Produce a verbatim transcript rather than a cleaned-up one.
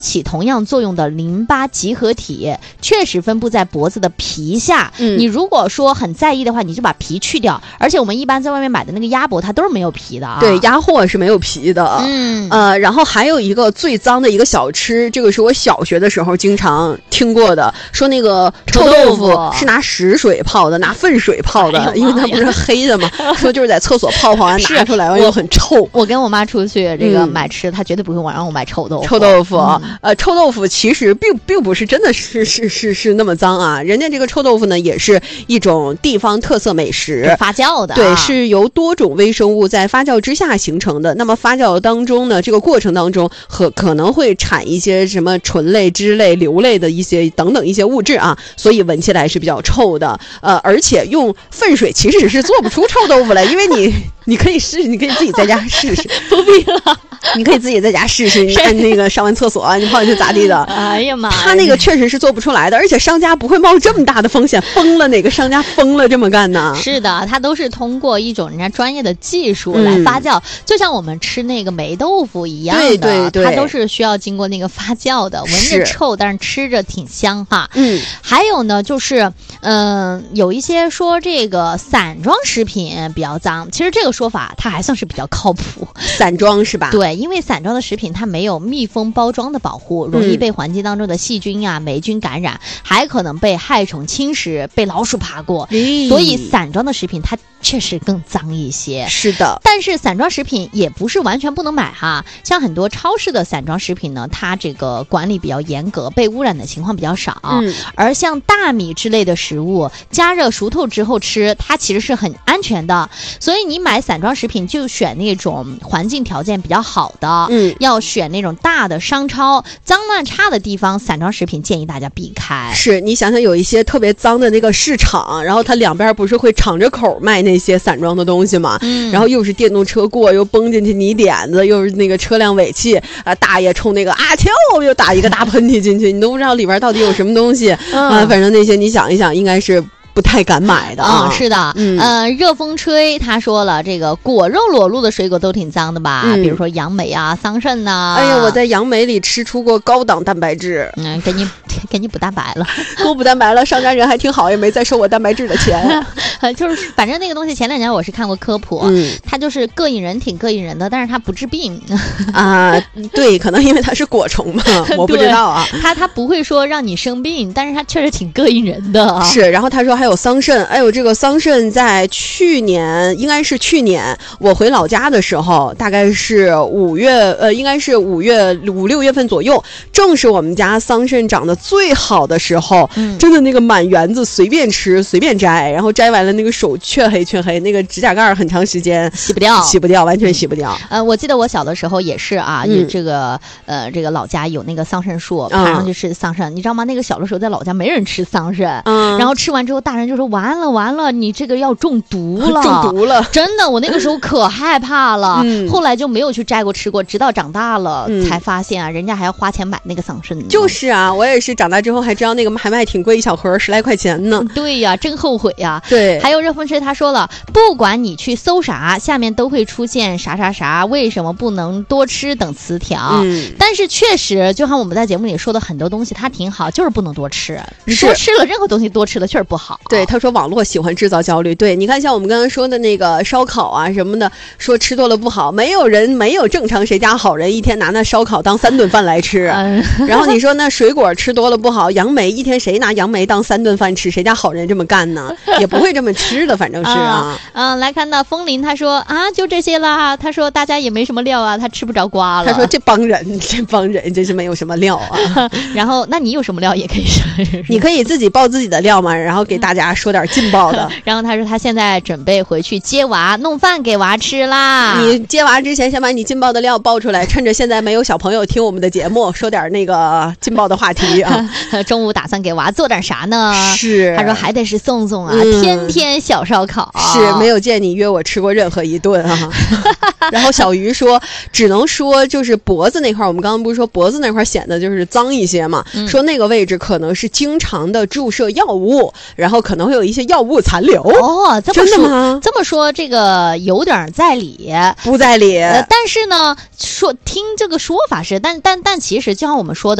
起同样作用的淋巴集合体确实分布在脖子的皮下。嗯，你如果说很在意的话，你就把皮去掉。而且我们一般在外面买的那个鸭脖，它都是没有皮的啊。 对，鸭货是没有皮的。嗯，呃，然后还有一个最脏的一个小吃，这个是我小学的时候经常听过的，说那个臭豆腐是拿屎水泡的，拿粪水泡的，哎、因为它不是黑的嘛。说就是在厕所泡泡完拿出来完又很臭。 我跟我妈出去这个买吃，她、嗯、绝对不会让我买臭豆腐。 臭豆腐，嗯、呃，臭豆腐其实并并不是真的是是是是那么脏啊，人家这个臭豆腐呢也是一种地方特色美食， 发酵的、啊， 对，是由多种微生物在发酵之下形成的。那么发酵当中呢，这个过程当中和可能会产一些什么醇类、脂类、硫类的一些等等一些物质啊，所以闻起来是比较臭的。呃，而且用粪水其实是做不出臭豆腐来，因为你你可以试，你可以自己在家试试， 不必了。 你可以自己在家试试，你看那个上完厕所啊，你泡就咋地的。 哎呀妈呀， 他那个确实是做不出来的，而且商家不会冒这么大的风险，疯了哪个商家疯了这么干呢？ 是的，他都是通过一种人家专业的技术来发酵，嗯、就像我们吃那个霉豆腐一样的， 对对对， 它都是需要经过那个发酵的，闻着臭，但是吃着挺香哈。 嗯， 还有呢，就是嗯、呃，有一些说这个散装食品比较脏，其实这个说法它还算是比较靠谱。 散装是吧？ 对，因为散装的食品它没有密封包装的保护，容易被环境当中的细菌啊、霉菌感染，还可能被害虫侵蚀，被老鼠爬过，嗯、所以散装的食品它确实更脏一些。 是的， 但是散装食品也不是完全不能买哈，像很多超市的散装食品呢，它这个管理比较严格，被污染的情况比较少。嗯，而像大米之类的食物，加热熟透之后吃，它其实是很安全的。所以你买散装食品就选那种环境条件比较好的，嗯，要选那种大的商超，脏乱差的地方，散装食品建议大家避开。 是，你想想有一些特别脏的那个市场，然后它两边不是会敞着口卖那些散装的东西嘛，嗯，然后又是电动车过，又崩进去泥点子，又是那个车辆尾气啊、呃，大爷冲那个啊跳又打一个大喷嚏进去，你都不知道里边到底有什么东西、嗯、啊，反正那些你想一想应该是不太敢买的啊、 嗯，是的，嗯，呃，热风吹他说了，这个果肉裸露的水果都挺脏的吧？嗯、比如说杨梅啊、桑葚呐。 哎呀，我在杨梅里吃出过高档蛋白质， 嗯，给你给你补蛋白了， 给我补蛋白了，商家人还挺好，也没再收我蛋白质的钱。 就是反正那个东西前两年我是看过科普，嗯，它就是膈应人，挺膈应人的，但是它不治病啊。对，可能因为它是果虫嘛，我不知道啊。 它它不会说让你生病，但是它确实挺膈应人的、啊。 是，然后他说还有桑葚，哎呦，这个桑葚在去年应该是去年我回老家的时候，大概是五月，呃，应该是五月五六月份左右，正是我们家桑葚长得最好的时候，嗯、真的那个满园子随便吃随便摘，然后摘完了那个手黢黑黢黑，那个指甲盖很长时间洗不掉， 洗不掉，完全洗不掉。 呃，我记得我小的时候也是啊，嗯、这个呃这个老家有那个桑葚树，爬上去吃桑葚，嗯、你知道吗？那个小的时候在老家没人吃桑葚，嗯，然后吃完之后大人就说完了完了，你这个要中毒了， 中毒了， 真的，我那个时候可害怕了，嗯、后来就没有去摘过吃过，直到长大了、嗯、才发现啊，人家还要花钱买那个桑葚。 就是啊，我也是长大之后还知道那个还卖挺贵，一小盒十来块钱呢。 对呀、啊，真后悔呀、啊。 对， 还有热风吹他说了，不管你去搜啥，下面都会出现啥啥啥，为什么不能多吃等词条。嗯，但是确实，就像我们在节目里说的很多东西，它挺好，就是不能多吃。你多吃了任何东西，多吃了确实不好。 对，他说网络喜欢制造焦虑。对，你看像我们刚刚说的那个烧烤啊什么的，说吃多了不好，没有人没有正常谁家好人一天拿那烧烤当三顿饭来吃。嗯、然后你说那水果吃多了不好，杨梅一天谁拿杨梅当三顿饭吃？谁家好人这么干呢？也不会这么吃的，反正是啊。 嗯、呃，来看到风铃，他说啊，就这些啦。他说大家也没什么料啊，他吃不着瓜了。 他说这帮人，这帮人真是没有什么料啊。 然后，那你有什么料也可以说， 你可以自己爆自己的料嘛，然后给大家说点劲爆的。 然后他说他现在准备回去接娃，弄饭给娃吃啦。 你接娃之前先把你劲爆的料爆出来，趁着现在没有小朋友听我们的节目，说点那个劲爆的话题啊。 中午打算给娃做点啥呢？ 是， 他说还得是宋宋啊，嗯、天天小烧烤， 是没有见你约我吃过任何一顿啊。然后小鱼说，只能说就是脖子那块，我们刚刚不是说脖子那块显得就是脏一些嘛、嗯，说那个位置可能是经常的注射药物，然后可能会有一些药物残留。 哦，这么说真的吗？ 这么说这个有点在理， 不在理。 呃、但是呢，说听这个说法是，但但但其实就像我们说的。